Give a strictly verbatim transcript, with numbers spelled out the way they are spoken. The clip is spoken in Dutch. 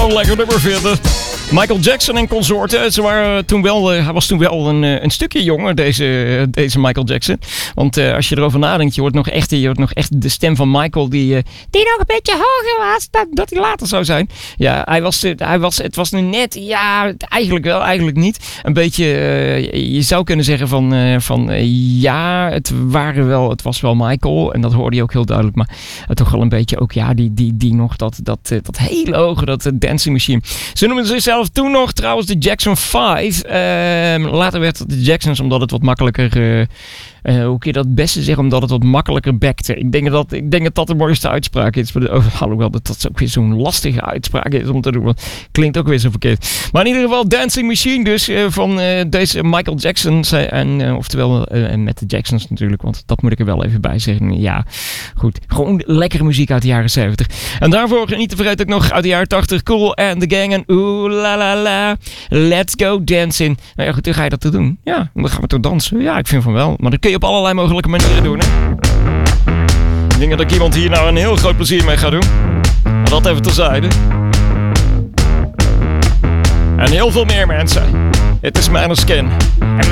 zo'n lekker nummer vinden. Michael Jackson en consorten, ze waren toen wel, uh, hij was toen wel een, uh, een stukje jonger, deze, uh, deze Michael Jackson. Want uh, als je erover nadenkt, je hoort nog echt, je hoort nog echt de stem van Michael die, uh, die nog een beetje hoger was dan dat hij later zou zijn. Ja, hij was, uh, hij was, het was nu net, ja, eigenlijk wel, eigenlijk niet. Een beetje, uh, je zou kunnen zeggen van, uh, van uh, ja, het waren wel, het was wel Michael. En dat hoorde je ook heel duidelijk, maar uh, toch wel een beetje ook, ja, die, die, die nog, dat, dat, uh, dat hele hoge, dat uh, Dancing Machine. Ze noemen zichzelf toen nog trouwens de Jackson vijf. Uh, later werd het de Jacksons omdat het wat makkelijker... Uh, uh, hoe kun je dat het beste zeggen? Omdat het wat makkelijker backte. Ik denk dat, ik denk dat dat de mooiste uitspraak is. Alhoewel dat dat ook weer zo'n lastige uitspraak is om te doen. Want klinkt ook weer zo verkeerd. Maar in ieder geval Dancing Machine dus. Uh, van uh, deze Michael Jackson. En, uh, oftewel uh, met de Jacksons natuurlijk. Want dat moet ik er wel even bij zeggen. Ja, goed. Gewoon lekkere muziek uit de jaren zeventig. En daarvoor niet te vergeten ook nog uit de jaren tachtig. Cool and the Gang en Oeh la la la. Let's go dancing. Nou ja goed, hoe ga je dat te doen? Ja, dan gaan we toch dansen? Ja, ik vind van wel. Maar dat kun je op allerlei mogelijke manieren doen, hè? Ik denk dat ik iemand hier nou een heel groot plezier mee ga doen. Maar dat even terzijde. En heel veel meer mensen. Het is Maneskin. En